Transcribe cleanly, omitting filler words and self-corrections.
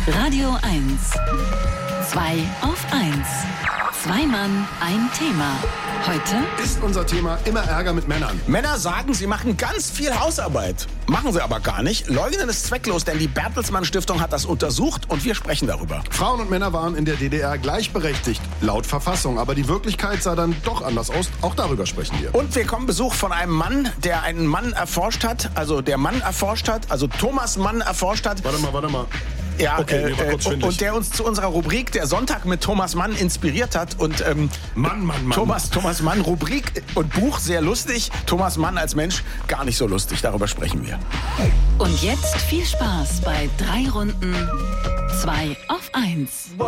Radio 1. 2 auf 1. Zwei Mann, ein Thema. Heute ist unser Thema immer Ärger mit Männern. Männer sagen, sie machen ganz viel Hausarbeit. Machen sie aber gar nicht. Leugnen ist zwecklos, denn die Bertelsmann Stiftung hat das untersucht und wir sprechen darüber. Frauen und Männer waren in der DDR gleichberechtigt, laut Verfassung. Aber die Wirklichkeit sah dann doch anders aus. Auch darüber sprechen wir. Und wir bekommen Besuch von einem Mann, der einen Mann erforscht hat. Also Thomas Mann erforscht hat. Warte mal. Ja, okay, mir war kurz schwindelig. Und der uns zu unserer Rubrik Der Sonntag mit Thomas Mann inspiriert hat. Und Mann. Thomas Mann, Rubrik und Buch sehr lustig. Thomas Mann als Mensch gar nicht so lustig. Darüber sprechen wir. und jetzt viel Spaß bei 3 Runden 2 auf 1.